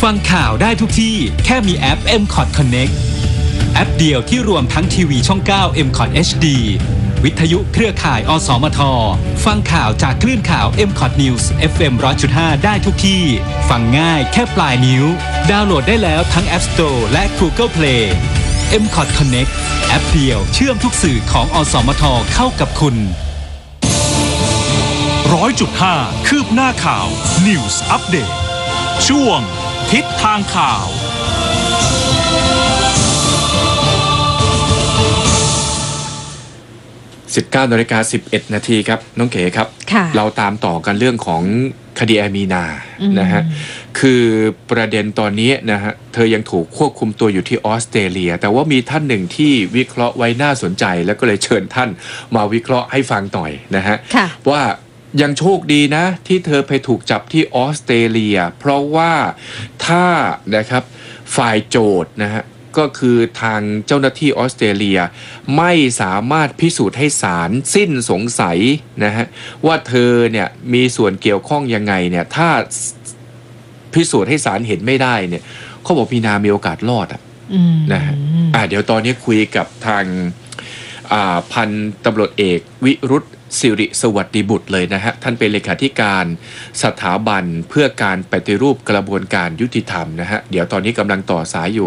ฟังข่าวได้ทุกที่แค่มีแอป MCOT Connect แอปเดียวที่รวมทั้งทีวีช่อง 9 MCOT HD วิทยุเครือข่ายอสมทฟังข่าวจากคลื่นข่าว MCOT News FM 100.5 ได้ทุกที่ฟังง่ายแค่ปลายนิ้วดาวน์โหลดได้แล้วทั้ง App Store และ Google Play MCOT Connect แอปเดียวเชื่อมทุกสื่อของอสมทเข้ากับคุณ 100.5 คืบหน้าข่าว News Update ช่วงทิศทางข่าว 19:11 น.ครับน้องเก๋ครับเราตามต่อกันเรื่องของคดีแอมีนานะฮะคือประเด็นตอนนี้นะฮะเธอยังถูกควบคุมตัวอยู่ที่ออสเตรเลียแต่ว่ามีท่านหนึ่งที่วิเคราะห์ไว้น่าสนใจแล้วก็เลยเชิญท่านมาวิเคราะห์ให้ฟังหน่อยนะฮะว่ายังโชคดีนะที่เธอไปถูกจับที่ออสเตรเลียเพราะว่าถ้านะครับฝ่ายโจทย์นะฮะก็คือทางเจ้าหน้าที่ออสเตรเลียไม่สามารถพิสูจน์ให้ศาลสิ้นสงสัยนะฮะว่าเธอเนี่ยมีส่วนเกี่ยวข้องยังไงเนี่ยถ้าพิสูจน์ให้ศาลเห็นไม่ได้เนี่ยเขาบอกมีนามีโอกาสรอดนะฮะเดี๋ยวตอนนี้คุยกับทางพันตำรวจเอกวิรุธสิริสวัสดิบุตรเลยนะฮะท่านเป็นเลขาธิการสถาบันเพื่อการปฏิรูปกระบวนการยุติธรรมนะฮะเดี๋ยวตอนนี้กำลังต่อสายอยู่